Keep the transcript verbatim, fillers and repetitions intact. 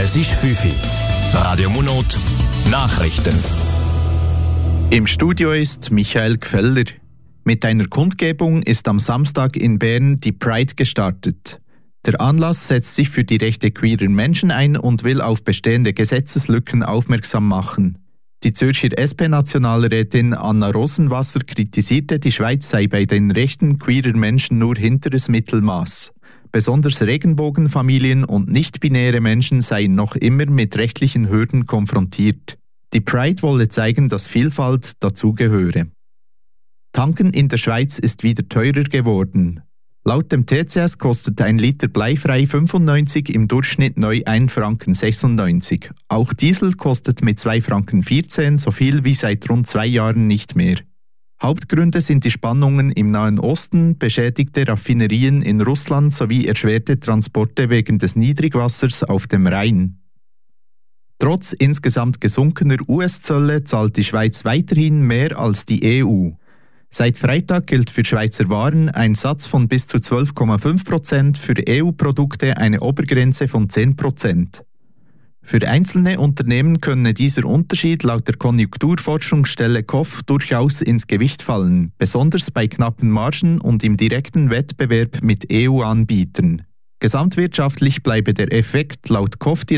Es ist fünf Uhr. Radio Monot Nachrichten. Im Studio ist Michael Gfeller. Mit einer Kundgebung ist am Samstag in Bern die Pride gestartet. Der Anlass setzt sich für die Rechte queerer Menschen ein und will auf bestehende Gesetzeslücken aufmerksam machen. Die Zürcher S P-Nationalrätin Anna Rosenwasser kritisierte, die Schweiz sei bei den Rechten queerer Menschen nur hinteres Mittelmaß. Besonders Regenbogenfamilien und nicht-binäre Menschen seien noch immer mit rechtlichen Hürden konfrontiert. Die Pride wolle zeigen, dass Vielfalt dazugehöre. Tanken in der Schweiz ist wieder teurer geworden. Laut dem T C S kostet ein Liter bleifrei fünfundneunzig, im Durchschnitt neu ein Franken sechsundneunzig. Auch Diesel kostet mit zwei Franken vierzehn so viel wie seit rund zwei Jahren nicht mehr. Hauptgründe sind die Spannungen im Nahen Osten, beschädigte Raffinerien in Russland sowie erschwerte Transporte wegen des Niedrigwassers auf dem Rhein. Trotz insgesamt gesunkener U S-Zölle zahlt die Schweiz weiterhin mehr als die E U. Seit Freitag gilt für Schweizer Waren ein Satz von bis zu zwölf Komma fünf Prozent, für E U-Produkte eine Obergrenze von zehn Prozent. Für einzelne Unternehmen könne dieser Unterschied laut der Konjunkturforschungsstelle K O F durchaus ins Gewicht fallen, besonders bei knappen Margen und im direkten Wettbewerb mit E U-Anbietern. Gesamtwirtschaftlich bleibe der Effekt laut K O F